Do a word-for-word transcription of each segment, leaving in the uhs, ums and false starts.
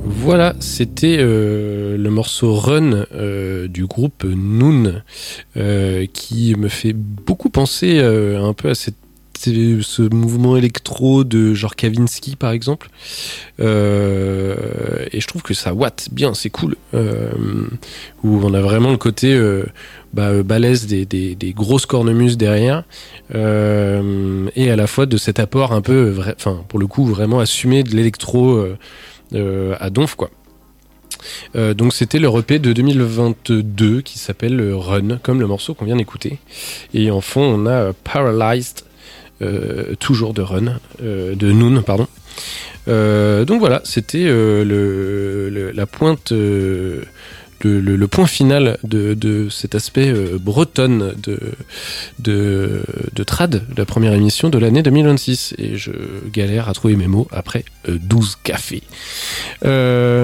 Voilà, c'était euh, le morceau Run euh, du groupe Noon euh, qui me fait beaucoup penser euh, un peu à cette, ce mouvement électro de genre Kavinsky par exemple. Euh, et je trouve que ça watt bien, c'est cool. Euh, où on a vraiment le côté euh, bah, balèze des, des, des grosses cornemuses derrière euh, et à la fois de cet apport un peu, enfin pour le coup vraiment assumé de l'électro. Euh, Euh, à Donf quoi. Euh, donc c'était le E P de deux mille vingt-deux qui s'appelle Run, comme le morceau qu'on vient d'écouter. Et en fond on a Paralyzed, euh, toujours de Run, euh, de Noon pardon. Euh, donc voilà, c'était euh, le, le, la pointe. Euh, Le, le, le point final de, de cet aspect euh, bretonne de, de, de Trad, la première émission de l'année deux mille vingt-six. Et je galère à trouver mes mots après euh, douze cafés. Euh,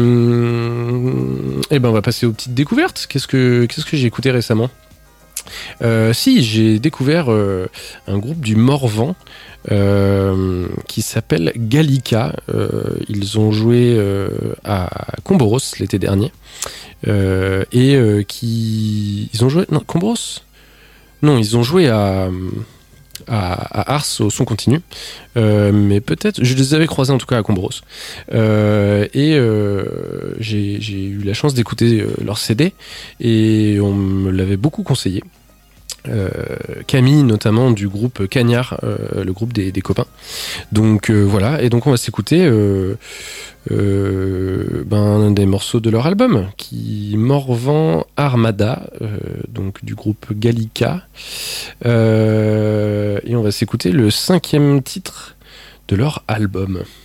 et ben on va passer aux petites découvertes. Qu'est-ce que, qu'est-ce que j'ai écouté récemment ? Euh, si, j'ai découvert euh, un groupe du Morvan euh, qui s'appelle Gallica. Euh, ils ont joué euh, à Comboros l'été dernier. Euh, et euh, qui... Ils ont joué... Non, Combros ? Non, ils ont joué à, à, à Ars au son continu. Euh, mais peut-être... Je les avais croisés en tout cas à Combros. Euh, et euh, j'ai, j'ai eu la chance d'écouter euh, leur C D. Et on me l'avait beaucoup conseillé. Euh, Camille notamment du groupe Cagnard, euh, le groupe des, des copains. Donc euh, voilà, et donc on va s'écouter euh, euh, ben, des morceaux de leur album, qui Morvan Armada, euh, donc du groupe Gallica, euh, et on va s'écouter le cinquième titre de leur album.